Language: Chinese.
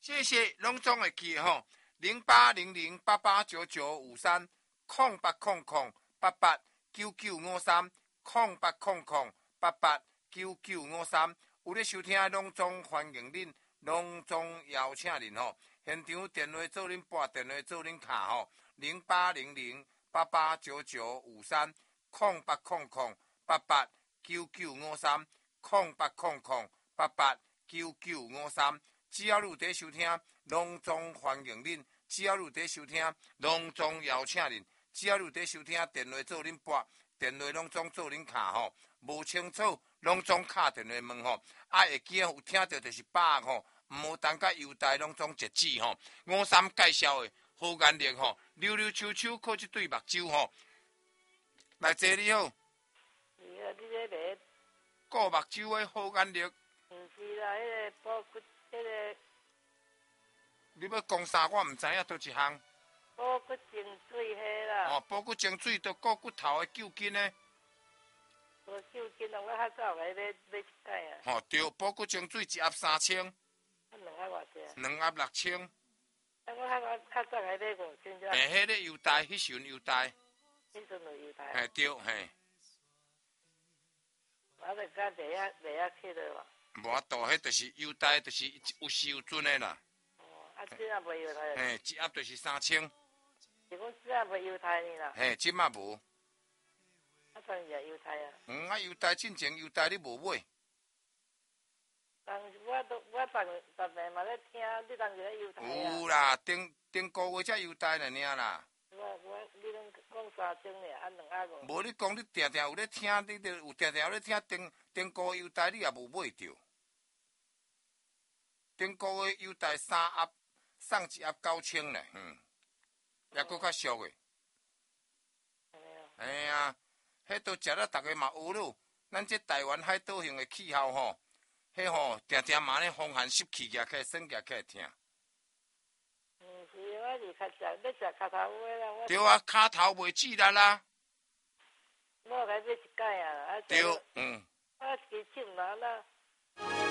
这些拢总会记吼，0800889953，0800889953，有咧收听拢总欢迎恁，拢总邀请恁吼。现场电话做恁拨，电话做恁卡吼，0800889953，0800889953，只要你有在收听，拢总欢迎恁；只要你有在收听，拢总邀请恁；只要你有在收听，电话做恁拨，电话拢总做恁卡吼。无清楚，拢总敲电话问吼。会记有听到就是把握吼，毋好等甲邮袋拢总截止吼。53介绍的好眼力吼，溜溜秋秋靠一对目睭吼。来坐你好。 是啊，你这个顾目睭的好眼力。 毋是啦，迄个保骨，迄个你要讲啥？我毋知影倒一项。 保骨精水迄啦。 哦，保骨精水都顾骨头的救筋呢。 无救筋啊，我较早来买一盖啊。 哦，对，保骨精水一盒3000。 啊，两盒偌济？ 两盒6000。 啊，我较早来买5000只。 迄个邮袋，迄时阵邮袋。 迄阵有邮袋。 嘿，对，嘿。 我著甲卖去了嘛。 无法度，迄就是邮袋，就是有时有准的啦。 哦，啊，即下袂邮袋。 嘿，一盒就是3000。 是讲即下袂邮袋呢啦。 嘿，即马无。 啊，当然邮袋啊。 啊，邮袋进前邮袋你无买。 当时我逐暝嘛咧听，你当时咧邮袋啊。 有啦，顶个月才邮袋了尔啦。 你拢讲3000呢，啊2盒5。 无你讲你定定有咧听，你著有定定有咧听顶个月邮袋，你也无买着。顶个月邮袋3盒，送一盒9000呢，也搁较俗的。哎呀，迄都食了，逐个嘛学咯。咱这台湾海岛型的气候吼，迄吼定定嘛咧风寒湿气夹起来，酸夹起来疼。 是，我是较食，要食脚头的啦。 对啊，骹头袂止力啦。 我来买一盖啊， 对， 我一支手拿啦。